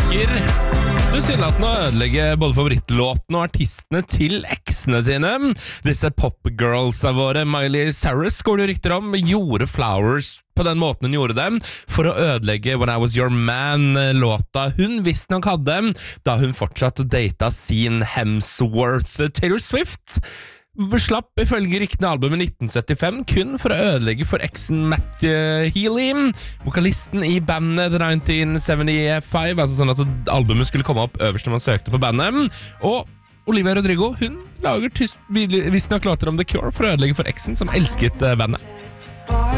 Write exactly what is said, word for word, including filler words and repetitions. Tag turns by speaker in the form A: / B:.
A: ønsker tilsynelatende å ødelegge både favorittlåtene og artistene til eksene sine. Disse popgirlsa våre, Miley Cyrus, går det rykter om, gjorde Flowers på den måten hun gjorde dem, for å ødelegge When I Was Your Man-låta hun visstnok hadde, da hun fortsatt data sin Hemsworth. Taylor Swift slapp ifølge ryktene albumet nitten syttifem kun for å ødelegge for eksen Matt uh, Healy, vokalisten i bandet The nineteen seventy-five, altså sånn at albumet skulle komme opp øverst når man søkte på bandet. Og Olivia Rodrigo, hun lager visstnok låter om The Cure for å ødelegge for eksen som elsket uh, bandet.